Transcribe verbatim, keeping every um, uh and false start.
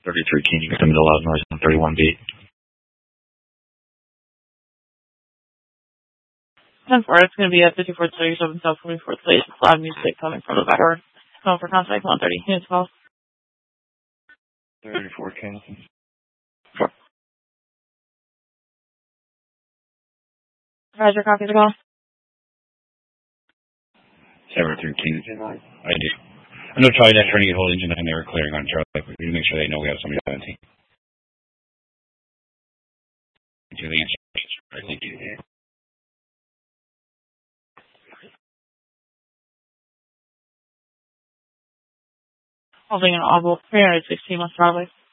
thirty-three King, you get the middle loud noise on thirty-one B. ten four, it's going to be at fifty-four thirty-seven South twenty-fourth Place. It's loud music coming from the back door. Calling for contact one thirty. Units call. thirty-four King. Sure. Roger, copy the call. seventy-three King. I did. I'm going to try that, trying to get whole engine, and they were clearing on Charlie. We need to make sure they know we have somebody on the team. Do the answer. Thank you. Holding an oval three sixteen West Broadway.